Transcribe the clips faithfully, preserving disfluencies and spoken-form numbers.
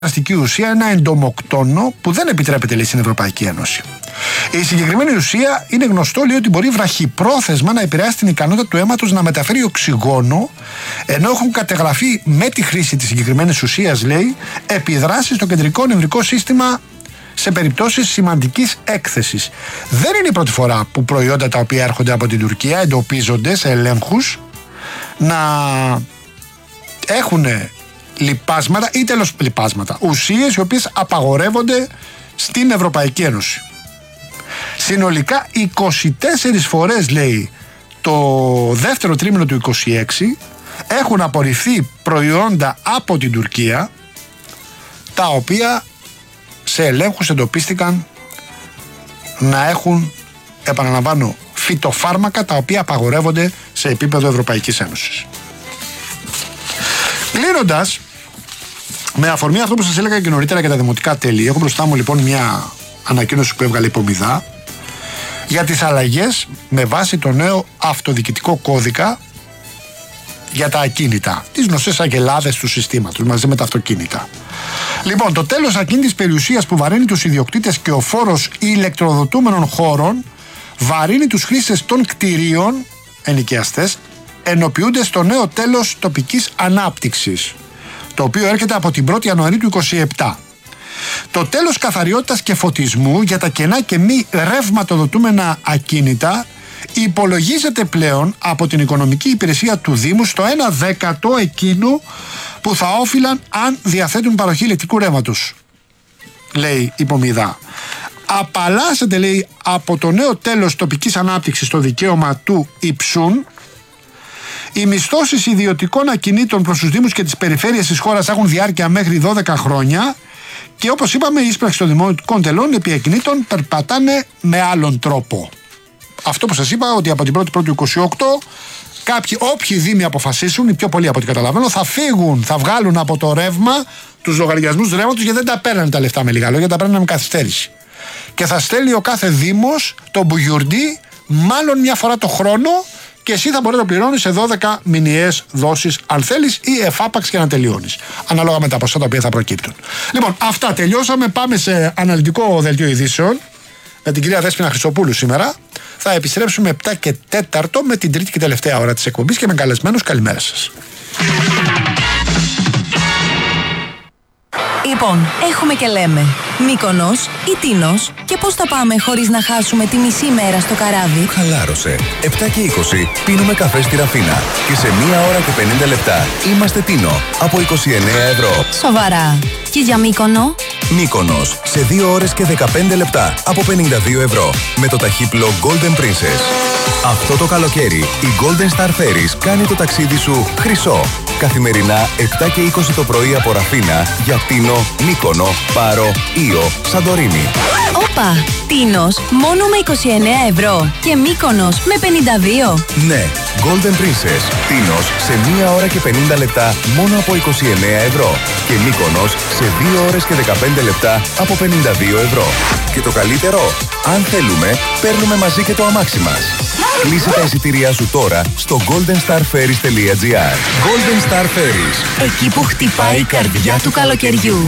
δραστική ουσία, ένα εντομοκτόνο που δεν επιτρέπεται, λέει, στην Ευρωπαϊκή Ένωση. Η συγκεκριμένη ουσία είναι γνωστό, λέει, ότι μπορεί βραχυπρόθεσμα να επηρεάσει την ικανότητα του αίματος να μεταφέρει οξυγόνο, ενώ έχουν καταγραφεί με τη χρήση της συγκεκριμένης ουσίας, λέει, επιδράσεις στο κεντρικό νευρικό σύστημα σε περιπτώσεις σημαντικής έκθεσης. Δεν είναι η πρώτη φορά που προϊόντα τα οποία έρχονται από την Τουρκία εντοπίζονται σε ελέγχους να έχουν λιπάσματα ή τέλος λιπάσματα, ουσίες οι οποίες απαγορεύονται στην Ευρωπαϊκή Ένωση. Συνολικά είκοσι τέσσερις φορές, λέει, το δεύτερο τρίμηνο του είκοσι έξι έχουν απορριφθεί προϊόντα από την Τουρκία, τα οποία σε ελέγχους εντοπίστηκαν να έχουν, επαναλαμβάνω, φυτοφάρμακα τα οποία απαγορεύονται σε επίπεδο Ευρωπαϊκής Ένωσης. Κλείνοντας, με αφορμή αυτό που σας έλεγα και νωρίτερα για τα δημοτικά τέλη, έχω μπροστά μου λοιπόν μια ανακοίνωση που έβγαλε η Πομιδά για τις αλλαγές με βάση το νέο αυτοδιοικητικό κώδικα για τα ακίνητα, τις γνωστές αγελάδες του συστήματος μαζί με τα αυτοκίνητα. Λοιπόν, το τέλος ακίνητης περιουσίας που βαρύνει τους ιδιοκτήτες και ο φόρος ηλεκτροδοτούμενων χώρων βαρύνει τους χρήστες των κτηρίων, ενοικιαστές, ενοποιούνται στο νέο τέλος τοπικής ανάπτυξης, το οποίο έρχεται από την πρώτη Ιανουαρίου του είκοσι επτά. Το τέλος καθαριότητας και φωτισμού για τα κενά και μη ρευματοδοτούμενα ακίνητα υπολογίζεται πλέον από την οικονομική υπηρεσία του Δήμου στο ένα δέκατο εκείνου που θα όφυλαν αν διαθέτουν παροχή ηλεκτρικού ρεύματος, λέει η Πομιδά. Απαλλάσσεται, λέει, από το νέο τέλος τοπικής ανάπτυξης το δικαίωμα του υψούν. Οι μισθώσεις ιδιωτικών ακινήτων προς τους Δήμους και τις περιφέρειες της χώρας έχουν διάρκεια μέχρι δώδεκα χρόνια και, όπως είπαμε, η ίσπραξη των δημοτικών τελών επί ακινήτων περπατάνε με άλλον τρόπο. Αυτό που σας είπα, ότι από την πρώτη Πρώτη του είκοσι οκτώ κάποιοι, όποιοι Δήμοι αποφασίσουν, οι πιο πολλοί από ό,τι καταλαβαίνω, θα φύγουν, θα βγάλουν από το ρεύμα τους λογαριασμούς ρεύματος, γιατί δεν τα παίρνανε τα λεφτά με λίγα λόγια, τα παίρνανε με καθυστέρηση. Και θα στέλνει ο κάθε Δήμος τον μπουγιουρντή μάλλον μια φορά το χρόνο και εσύ θα μπορεί να το πληρώνεις σε δώδεκα μηνιαίες δόσεις, αν θέλεις, ή εφάπαξ και να τελειώνεις. Ανάλογα με τα ποσά τα οποία θα προκύπτουν. Λοιπόν, αυτά τελειώσαμε. Πάμε σε αναλυτικό δελτίο ειδήσεων με την κυρία Δέσποινα Χρυσοπούλου σήμερα. Θα επιστρέψουμε επτά και τέταρτο με την τρίτη και τελευταία ώρα της εκπομπής και με καλεσμένους. Καλημέρα σας. Λοιπόν, έχουμε και λέμε Μύκονος ή Τίνος, και πώς θα πάμε χωρίς να χάσουμε τη μισή μέρα στο καράβι. Χαλάρωσε. επτά και είκοσι πίνουμε καφέ στη Ραφίνα και σε μία ώρα και πενήντα λεπτά είμαστε Τίνο από είκοσι εννέα ευρώ. Σοβαρά. Και για Μύκονο? Μύκονος σε δύο ώρες και δεκαπέντε λεπτά από πενήντα δύο ευρώ με το ταχύπλο Golden Princess. Αυτό το καλοκαίρι η Golden Star Ferries κάνει το ταξίδι σου χρυσό. Καθημερινά επτά και είκοσι το πρωί από Ραφίνα για Τίνο, Μύκονο, Πάρο, Ήο, Σαντορίνη. Όπα! Τίνος μόνο με είκοσι εννέα ευρώ και Μύκονος με πενήντα δύο. Ναι, Golden Princess. Τίνος σε μία ώρα και πενήντα λεπτά μόνο από είκοσι εννέα ευρώ και Μύκονος σε δύο ώρες και δεκαπέντε λεπτά από πενήντα δύο ευρώ. Και το καλύτερο, αν θέλουμε, παίρνουμε μαζί και το αμάξι μας. Κλείσε τα εισιτήριά σου τώρα στο golden star ferries τελεία gr. Golden Star Ferries. Εκεί που χτυπάει η καρδιά του καλοκαιριού.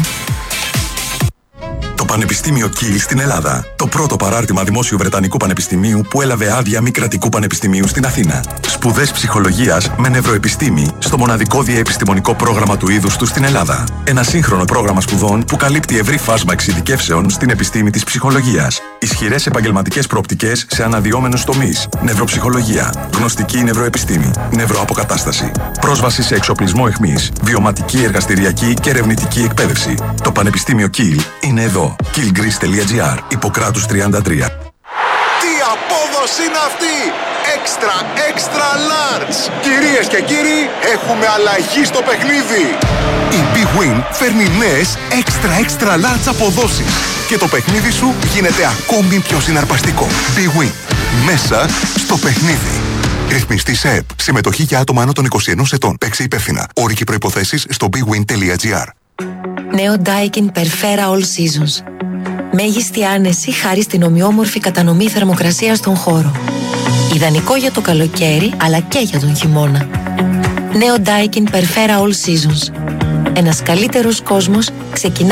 Το Πανεπιστήμιο Κιλ στην Ελλάδα. Το πρώτο παράρτημα δημόσιου Βρετανικού Πανεπιστημίου που έλαβε άδεια μη κρατικού πανεπιστημίου στην Αθήνα. Σπουδές ψυχολογίας με νευροεπιστήμη στο μοναδικό διαεπιστημονικό πρόγραμμα του είδους του στην Ελλάδα. Ένα σύγχρονο πρόγραμμα σπουδών που καλύπτει ευρύ φάσμα εξειδικεύσεων στην επιστήμη της ψυχολογίας. Ισχυρές επαγγελματικές προοπτικές σε αναδυόμενους τομείς. Νευροψυχολογία, γνωστική νευροεπιστήμη, νευροαποκατάσταση. Πρόσβαση σε εξοπλισμό αιχμής, βιωματική, εργαστηριακή και ερευνητική εκπαίδευση. Το Πανεπιστήμιο Κιλ είναι εδώ. κιλ γκρις τελεία gr. Υποκράτους τριάντα τρία. Τι απόδοση είναι αυτή! Extra, extra large! Κυρίες και κύριοι, έχουμε αλλαγή στο παιχνίδι! Η Big Win φέρνει νέες extra, extra large αποδόσεις και το παιχνίδι σου γίνεται ακόμη πιο συναρπαστικό. Big Win. Μέσα στο παιχνίδι. Ρυθμιστή σε ΕΠ. Συμμετοχή για άτομα άνω των είκοσι ενός ετών. Παίξε υπεύθυνα. Όροι και προϋποθέσεις στο big win τελεία gr. Νέο Daikin Perfera All Seasons. Μέγιστη άνεση χάρη στην ομοιόμορφη κατανομή θερμοκρασίας στον χώρο. Ιδανικό για το καλοκαίρι αλλά και για τον χειμώνα. Νέο Daikin Perfera All Seasons. Ένας καλύτερος κόσμος ξεκινά